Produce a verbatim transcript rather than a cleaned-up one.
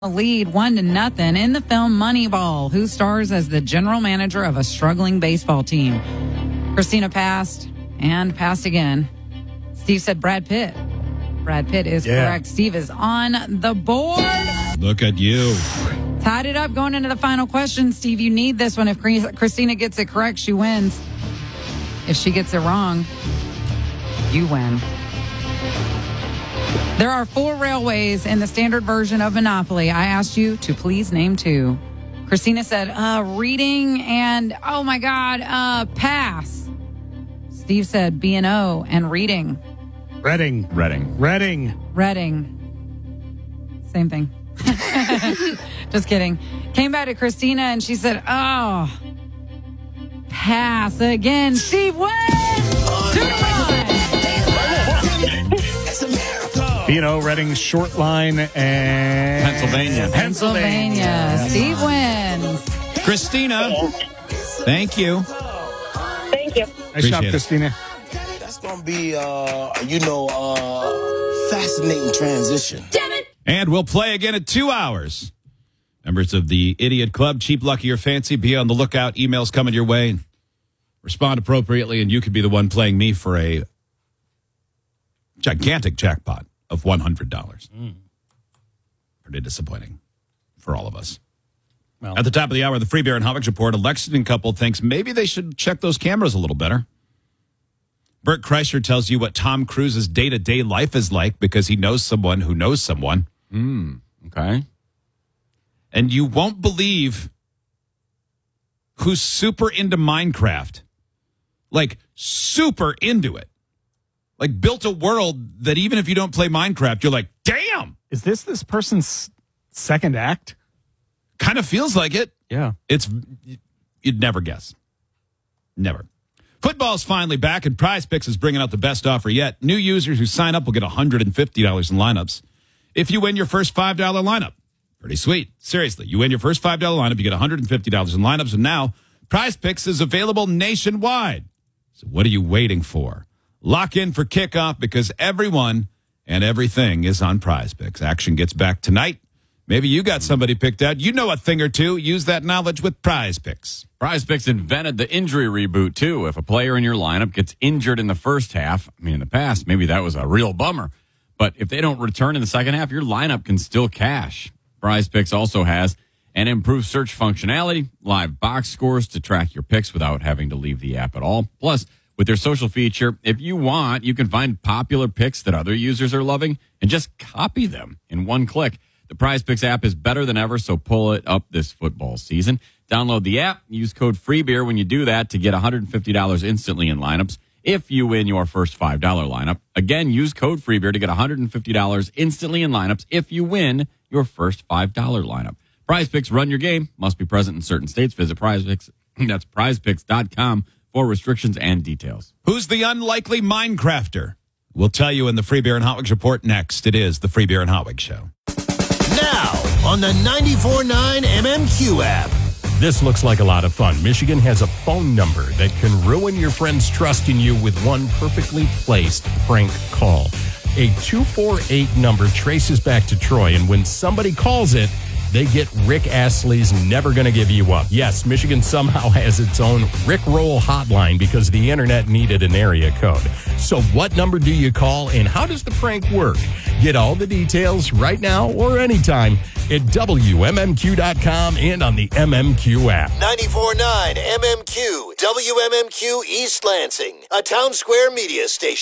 lead one to nothing in the film Moneyball, who stars as the general manager of a struggling baseball team. Christina passed and passed again. Steve said Brad Pitt. Brad Pitt is yeah. correct. Steve is on the board. Look at you. Tied it up going into the final question. Steve, you need this one. If Christina gets it correct, she wins. If she gets it wrong, you win. There are four railways in the standard version of Monopoly. I asked you to please name two. Christina said, uh, reading and, oh my God, uh, pass. Steve said B and O and reading. Reading. Reading. Reading. Reading. Same thing. Just kidding. Came back to Christina and she said, oh, pass again. Steve wins. Two to one. You know, Reading, Short Line, and Pennsylvania. Pennsylvania. Pennsylvania. Steve wins. Christina, thank you. Thank you. Nice job, Appreciate it. Christina. That's going to be, uh, you know, uh, fascinating transition. Damn it. And we'll play again at two hours. Members of the Idiot Club, cheap, lucky, or fancy, be on the lookout. Emails coming your way. Respond appropriately, and you could be the one playing me for a gigantic jackpot of one hundred dollars. Mm. Pretty disappointing for all of us. Well, At the top of the hour, the Free Beer and Hotwicks report, a Lexington couple thinks maybe they should check those cameras a little better. Bert Kreischer tells you what Tom Cruise's day-to-day life is like because he knows someone who knows someone. Mm, okay. And you won't believe who's super into Minecraft. Like, super into it. Like, built a world that even if you don't play Minecraft, you're like, damn! is this this person's second act? Kind of feels like it. Yeah. It's, you'd never guess. Never. Football's finally back, and Prize Picks is bringing out the best offer yet. New users who sign up will get one hundred fifty dollars in lineups if you win your first five dollars lineup. Pretty sweet. Seriously, you win your first five dollars lineup, you get one hundred fifty dollars in lineups, and now Prize Picks is available nationwide. So what are you waiting for? Lock in for kickoff because everyone and everything is on Prize Picks. Action gets back tonight. Maybe you got somebody picked out. You know a thing or two. Use that knowledge with Prize Picks. Prize Picks invented the injury reboot, too. If a player in your lineup gets injured in the first half, I mean, in the past, maybe that was a real bummer. But if they don't return in the second half, your lineup can still cash. Prize Picks also has an improved search functionality, live box scores to track your picks without having to leave the app at all. Plus, with their social feature, if you want, you can find popular picks that other users are loving and just copy them in one click. The Prize Picks app is better than ever, so pull it up this football season. Download the app, use code FREEBEER when you do that to get one hundred fifty dollars instantly in lineups if you win your first five dollars lineup. Again, use code FREEBEER to get one hundred fifty dollars instantly in lineups if you win your first five dollars lineup. Prize Picks, run your game. Must be present in certain states. Visit Prize Picks. That's prize picks dot com for restrictions and details. Who's the unlikely Minecrafter? We'll tell you in the Free Beer and Hotwicks report next. It is the Free Beer and Hotwicks Show. Now on the ninety-four point nine M M Q app. This looks like a lot of fun. Michigan has a phone number that can ruin your friend's trust in you with one perfectly placed prank call. A two four eight number traces back to Troy, and when somebody calls it, they get Rick Astley's Never Gonna Give You Up. Yes, Michigan somehow has its own Rick Roll hotline because the internet needed an area code. So what number do you call, and how does the prank work? Get all the details right now or anytime at W M M Q dot com and on the M M Q app. ninety-four point nine M M Q, W M M Q East Lansing, a Town Square media station.